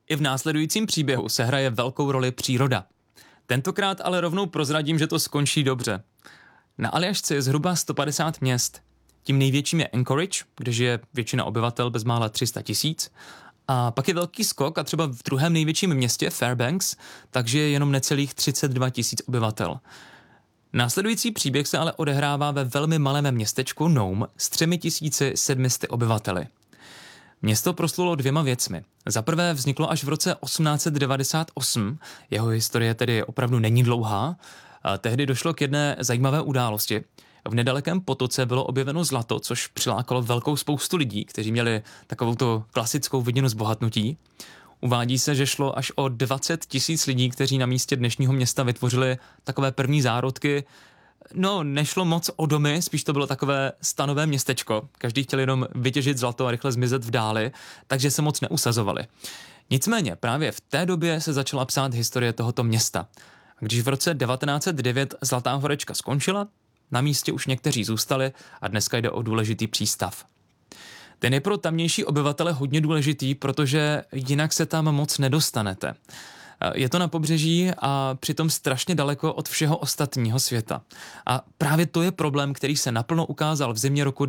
I v následujícím příběhu se hraje velkou roli příroda. Tentokrát ale rovnou prozradím, že to skončí dobře. Na Aljašce je zhruba 150 měst. Tím největším je Anchorage, kde žije většina obyvatel bezmála 300 000. A pak je velký skok a třeba v druhém největším městě Fairbanks, takže je jenom necelých 32 000 obyvatel. Následující příběh se ale odehrává ve velmi malém městečku Nome s 3700 obyvateli. Město proslulo dvěma věcmi. Za prvé vzniklo až v roce 1898, jeho historie tedy opravdu není dlouhá. A tehdy došlo k jedné zajímavé události. V nedalekém potoce bylo objeveno zlato, což přilákalo velkou spoustu lidí, kteří měli takovouto klasickou vidinu zbohatnutí. Uvádí se, že šlo až o 20 000 lidí, kteří na místě dnešního města vytvořili takové první zárodky. No, nešlo moc o domy, spíš to bylo takové stanové městečko. Každý chtěl jenom vytěžit zlato a rychle zmizet v dáli, takže se moc neusazovali. Nicméně právě v té době se začala psát historie tohoto města. Když v roce 1909 Zlatá horečka skončila, na místě už někteří zůstali a dneska jde o důležitý přístav. Ten je pro tamnější obyvatele hodně důležitý, protože jinak se tam moc nedostanete. Je to na pobřeží a přitom strašně daleko od všeho ostatního světa. A právě to je problém, který se naplno ukázal v zimě roku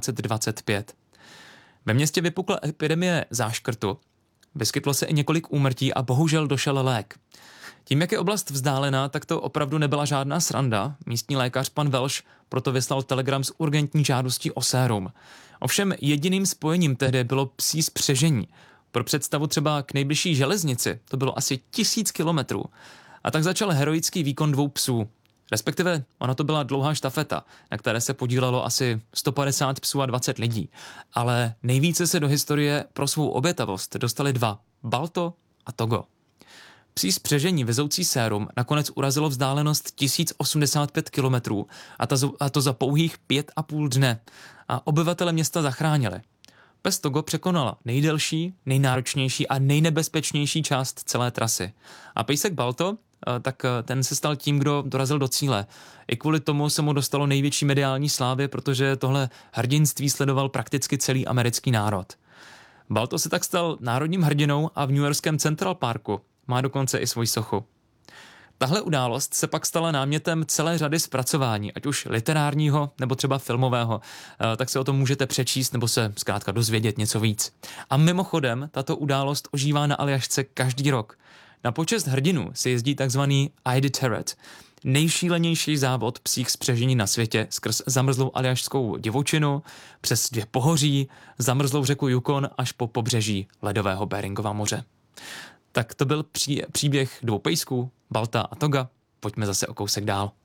1925. Ve městě vypukla epidemie záškrtu, vyskytlo se i několik úmrtí a bohužel došel lék. Tím, jak je oblast vzdálená, tak to opravdu nebyla žádná sranda. Místní lékař pan Welsh proto vyslal telegram s urgentní žádostí o sérum. Ovšem jediným spojením tehdy bylo psí spřežení. Pro představu třeba k nejbližší železnici to bylo asi 1000 kilometrů. A tak začal heroický výkon 2 psů. Respektive ona to byla dlouhá štafeta, na které se podílelo asi 150 psů a 20 lidí. Ale nejvíce se do historie pro svou obětavost dostali 2, Balto a Togo. Psí spřežení vezoucí sérum nakonec urazilo vzdálenost 1085 kilometrů a to za pouhých 5,5 dne. A obyvatele města zachránili. Pes Togo překonala nejdelší, nejnáročnější a nejnebezpečnější část celé trasy. A pejsek Balto, tak ten se stal tím, kdo dorazil do cíle. I kvůli tomu se mu dostalo největší mediální slávy, protože tohle hrdinství sledoval prakticky celý americký národ. Balto se tak stal národním hrdinou a v newyorském Central Parku má dokonce i svoji sochu. Tahle událost se pak stala námětem celé řady zpracování, ať už literárního nebo třeba filmového, tak se o tom můžete přečíst nebo se zkrátka dozvědět něco víc. A mimochodem, tato událost ožívá na Aljašce každý rok. Na počest hrdinů se jezdí takzvaný Iditarod, nejšílenější závod psích spřežení na světě skrz zamrzlou aljašskou divočinu, přes 2 pohoří, zamrzlou řeku Yukon až po pobřeží ledového Beringova moře. Tak to byl příběh 2 pejsků, Balta a Toga. Pojďme zase o kousek dál.